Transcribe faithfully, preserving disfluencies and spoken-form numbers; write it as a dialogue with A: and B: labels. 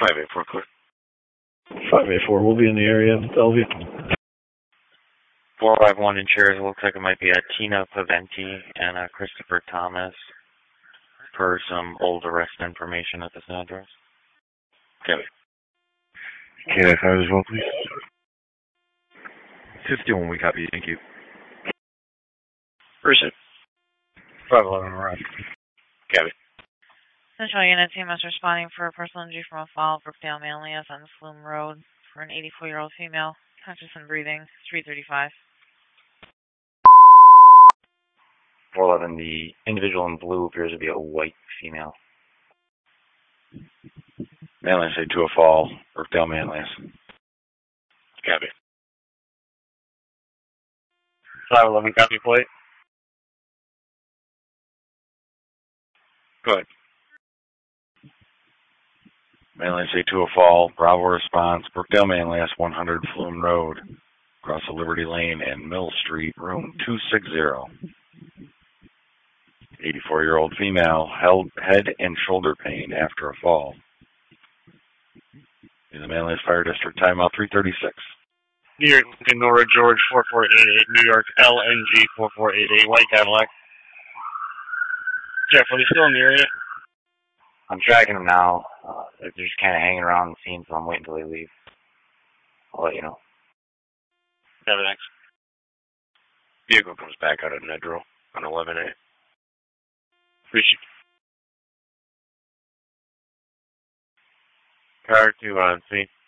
A: five eight four, clear.
B: five eight four, we'll be in the area of Bellevue.
C: four five one insurers, looks like it might be a Tina Paventi and a Christopher Thomas for some old arrest information at this address.
A: Copy.
D: K nine five as well, please.
E: fifty-one, we copy. Thank you.
A: Receive.
C: five eleven arrest.
A: Copy.
F: Central Unit team is responding for a personal injury from a fall of Brookdale Manlius on Flume Road for an eighty-four-year-old female, conscious and breathing, three thirty-five.
C: four eleven, the individual in blue appears to be a white female.
A: Manlius eight two oh fall, Brookdale Manlius. Copy.
C: five eleven, copy plate.
A: Go ahead. Manlius eight two oh fall, Bravo response, Brookdale Manlius, one hundred Flume Road, across the Liberty Lane and Mill Street, room two sixty. eighty-four-year-old female, held head and shoulder pain after a fall. In the Manlius Fire District, timeout three thirty-six.
G: New York, Nora George four four eight eight, New York L N G four four eight eight, white Cadillac. Jeff, are they still in the area?
C: I'm tracking them now. Uh, they're just kind of hanging around the scene, so I'm waiting until they leave. I'll let you know.
G: Yeah, thanks.
A: Vehicle comes back out of Nedro on eleven A.
G: Appreciate it.
C: Car to uh, C.